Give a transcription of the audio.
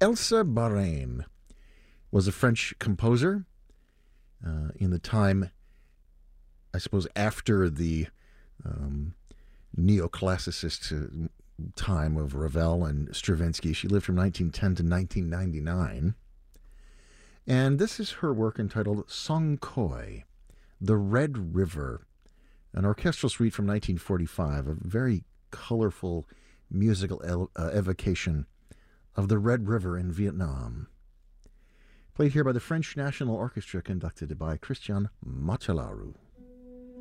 Elsa Barain was a French composer in the time, I suppose, after the neoclassicist time of Ravel and Stravinsky. She lived from 1910 to 1999. And this is her work entitled Song Khoi, The Red River, an orchestral suite from 1945, a very colorful musical evocation of the Red River in Vietnam. Played here by the French National Orchestra, conducted by Christian Matelaru.